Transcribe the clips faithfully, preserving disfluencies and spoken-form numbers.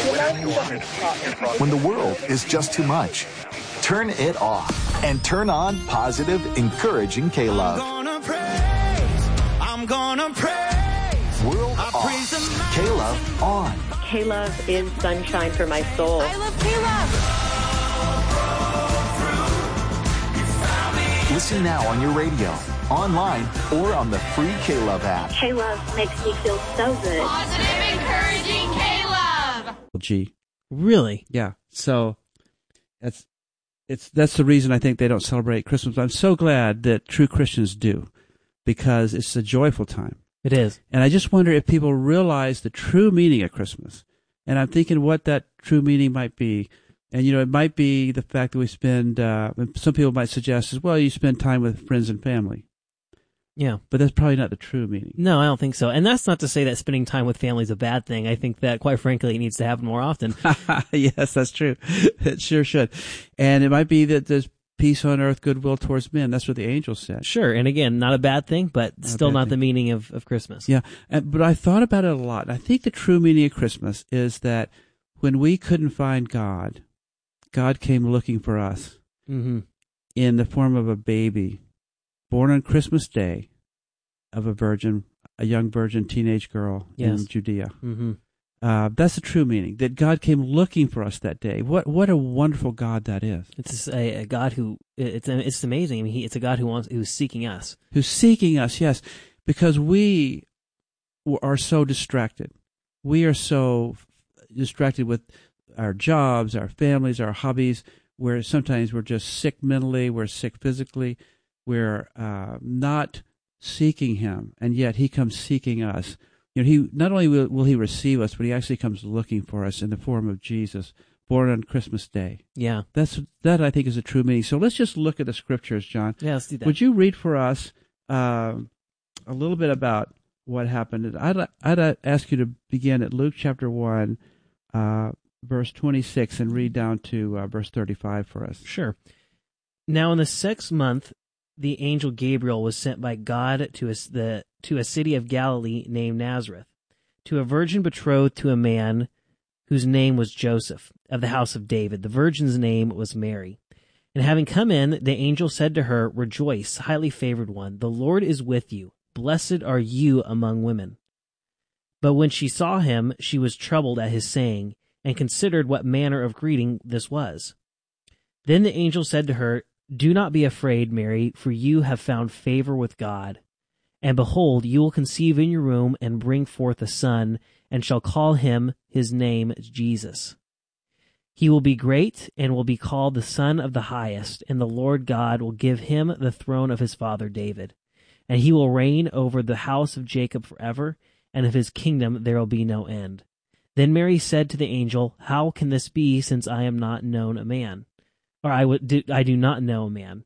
When the world is just too much, turn it off and turn on positive, encouraging K-Love. I'm gonna praise, I'm gonna praise. World off, K-Love on. K-Love is sunshine for my soul. I love K-Love. Listen now on your radio, online, or on the free K-Love app. K-Love makes me feel so good. Positive, encouraging K-Love. G. Really? Yeah. So that's it's that's the reason I think they don't celebrate Christmas. I'm so glad that true Christians do, because it's a joyful time. It is. And I just wonder if people realize the true meaning of Christmas. And I'm thinking what that true meaning might be. And, you know, it might be the fact that we spend, uh, some people might suggest as well, you spend time with friends and family. Yeah. But that's probably not the true meaning. No, I don't think so. And that's not to say that spending time with family is a bad thing. I think that, quite frankly, it needs to happen more often. Yes, that's true. It sure should. And it might be that there's peace on earth, goodwill towards men. That's what the angel said. Sure. And again, not a bad thing, but Not still bad not thing. the meaning of, of Christmas. Yeah. And, but I thought about it a lot. I think the true meaning of Christmas is that when we couldn't find God, God came looking for us Mm-hmm. in the form of a baby born on Christmas Day of a virgin, a young virgin teenage girl Yes. in Judea. Mm-hmm. Uh, that's the true meaning, that God came looking for us that day. What what a wonderful God that is. It's a, a God who, it's it's amazing. I mean, he, it's a God who wants, who's seeking us. Who's seeking us, yes, because we are so distracted. We are so distracted with our jobs, our families, our hobbies, where sometimes we're just sick mentally, we're sick physically, we're uh, not seeking Him, and yet He comes seeking us. You know, He not only will, will He receive us, but He actually comes looking for us in the form of Jesus, born on Christmas Day. Yeah. That's that I think is a true meaning. So let's just look at the scriptures, John. Yeah, let's do that. Would you read for us uh, a little bit about what happened? I'd I'd ask you to begin at Luke chapter one, uh, verse twenty-six, and read down to uh, verse thirty-five for us. Sure. Now in the sixth month, the angel Gabriel was sent by God to a, the, to a city of Galilee named Nazareth, to a virgin betrothed to a man whose name was Joseph, of the house of David. The virgin's name was Mary. And having come in, the angel said to her, "Rejoice, highly favored one, the Lord is with you. Blessed are you among women." But when she saw him, she was troubled at his saying, and considered what manner of greeting this was. Then the angel said to her, "Do not be afraid, Mary, for you have found favor with God. And behold, you will conceive in your womb and bring forth a son, and shall call him his name Jesus. He will be great and will be called the Son of the Highest, and the Lord God will give him the throne of his father David. And he will reign over the house of Jacob forever, and of his kingdom there will be no end." Then Mary said to the angel, "How can this be, since I am not known a man? Or I, would do, I do not know a man."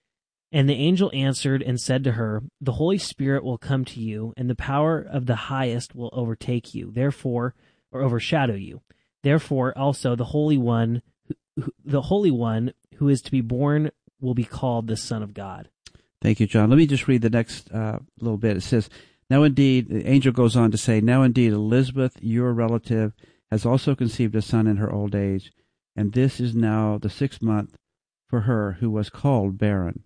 And the angel answered and said to her, "The Holy Spirit will come to you, and the power of the Highest will overtake you, therefore, or overshadow you. Therefore, also the Holy One, who, the Holy One who is to be born will be called the Son of God." Thank you, John. Let me just read the next uh, little bit. It says, "Now indeed," the angel goes on to say, "Now indeed Elizabeth, your relative, has also conceived a son in her old age, and this is now the sixth month for her who was called barren.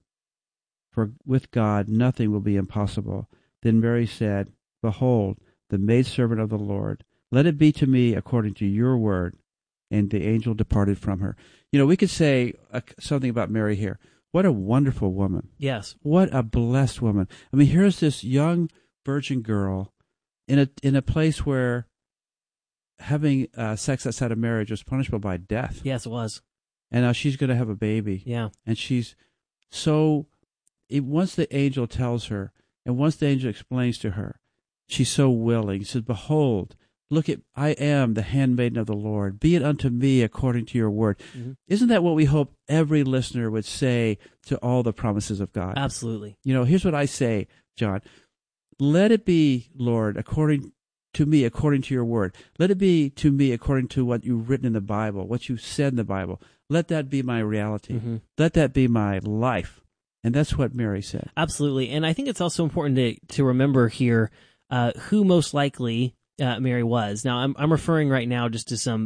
For with God nothing will be impossible." Then Mary said, "Behold, the maidservant of the Lord, let it be to me according to your word." And the angel departed from her. You know, we could say uh, something about Mary here. What a wonderful woman. Yes. What a blessed woman. I mean, here's this young virgin girl in a in a place where having uh, sex outside of marriage was punishable by death. Yes, it was. And now she's going to have a baby. Yeah. And she's so, it, once the angel tells her, and once the angel explains to her, she's so willing. He says, "Behold, look at, I am the handmaiden of the Lord. Be it unto me according to your word." Mm-hmm. Isn't that what we hope every listener would say to all the promises of God? Absolutely. You know, here's what I say, John. Let it be, Lord, according to me, according to your word. Let it be to me according to what you've written in the Bible, what you've said in the Bible. Let that be my reality. Mm-hmm. Let that be my life. And that's what Mary said. Absolutely. And I think it's also important to, to remember here uh, who most likely uh, Mary was. Now, I'm, I'm referring right now just to some